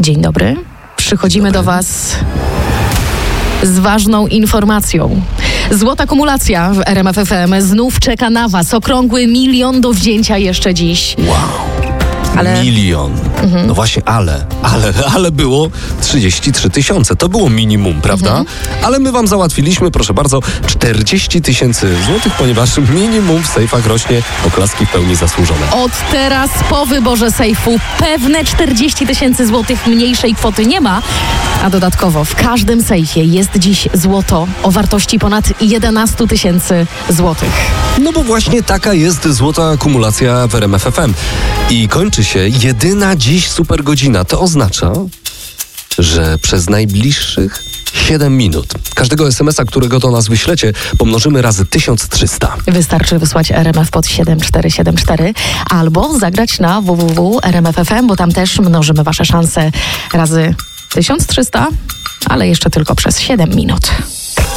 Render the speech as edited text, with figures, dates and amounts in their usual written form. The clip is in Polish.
Dzień dobry. Przychodzimy do Was z ważną informacją. Złota kumulacja w RMF FM znów czeka na Was. Okrągły 1 milion do wzięcia jeszcze dziś. Wow. Ale... 1 milion. No właśnie, ale było 33 000. To było minimum, prawda? Ale my wam załatwiliśmy, proszę bardzo, 40 000 złotych, ponieważ minimum w sejfach rośnie. Oklaski w pełni zasłużone. Od teraz po wyborze sejfu pewne 40 000 złotych mniejszej kwoty nie ma, a dodatkowo w każdym sejfie jest dziś złoto o wartości ponad 11 000 złotych. No bo właśnie taka jest złota akumulacja w RMF FM. I kończy się jedyna dziś super godzina. To oznacza, że przez najbliższych 7 minut każdego SMS-a, którego do nas wyślecie, pomnożymy razy 1300. Wystarczy wysłać RMF pod 7474 albo zagrać na www.rmf.fm, bo tam też mnożymy wasze szanse razy 1300, ale jeszcze tylko przez 7 minut.